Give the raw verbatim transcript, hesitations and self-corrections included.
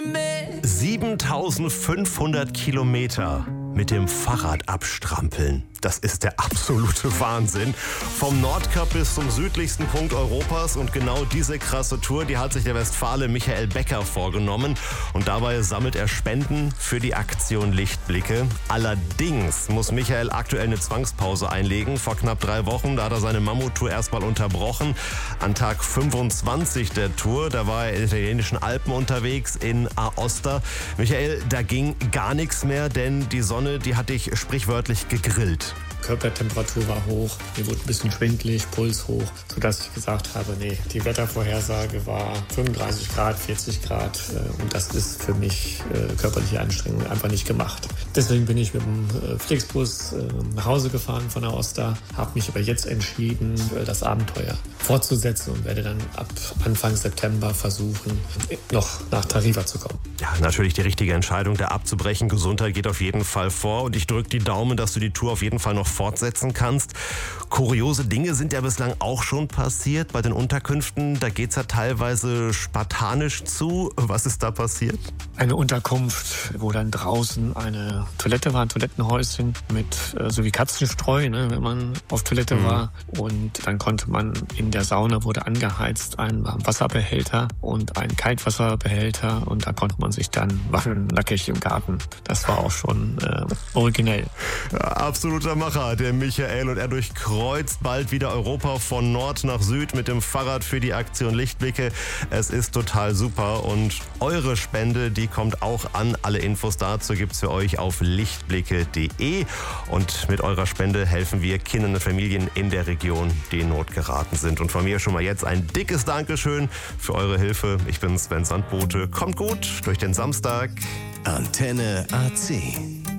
siebentausendfünfhundert Kilometer mit dem Fahrrad abstrampeln. Das ist der absolute Wahnsinn. Vom Nordkap bis zum südlichsten Punkt Europas. Und genau diese krasse Tour, die hat sich der Westfale Michael Becker vorgenommen. Und dabei sammelt er Spenden für die Aktion Lichtblicke. Allerdings muss Michael aktuell eine Zwangspause einlegen. Vor knapp drei Wochen, da hat er seine Mammuttour erstmal unterbrochen. An Tag fünfundzwanzig der Tour, da war er in den italienischen Alpen unterwegs, in Aosta. Michael, da ging gar nichts mehr, denn die Sonne, die hat dich sprichwörtlich gegrillt. Körpertemperatur war hoch, mir wurde ein bisschen schwindelig, Puls hoch, sodass ich gesagt habe, nee, die Wettervorhersage war fünfunddreißig Grad, vierzig Grad äh, und das ist für mich äh, körperliche Anstrengung einfach nicht gemacht. Deswegen bin ich mit dem äh, Flixbus äh, nach Hause gefahren von der Oster, habe mich aber jetzt entschieden, äh, das Abenteuer fortzusetzen und werde dann ab Anfang September versuchen, noch nach Tarifa zu kommen. Ja, natürlich die richtige Entscheidung, da abzubrechen. Gesundheit geht auf jeden Fall vor und ich drücke die Daumen, dass du die Tour auf jeden Fall noch fortsetzen kannst. Kuriose Dinge sind ja bislang auch schon passiert bei den Unterkünften. Da geht es ja teilweise spartanisch zu. Was ist da passiert? Eine Unterkunft, wo dann draußen eine Toilette war, ein Toilettenhäuschen mit äh, so wie Katzenstreu, ne, wenn man auf Toilette mhm. war. Und dann konnte man in der Sauna, wurde angeheizt, ein Warmwasserbehälter und ein Kaltwasserbehälter. Und da konnte man sich dann waschen, nackig im Garten. Das war auch schon äh, originell. Ja, absoluter Macher, der Michael. Und er durchkreuzt bald wieder Europa von Nord nach Süd mit dem Fahrrad für die Aktion Lichtblicke. Es ist total super. Und eure Spende, die kommt auch an. Alle Infos dazu gibt's für euch auf lichtblicke punkt de. Und mit eurer Spende helfen wir Kindern und Familien in der Region, die in Not geraten sind. Und von mir schon mal jetzt ein dickes Dankeschön für eure Hilfe. Ich bin Sven Sandbote. Kommt gut durch den Samstag. Antenne A C.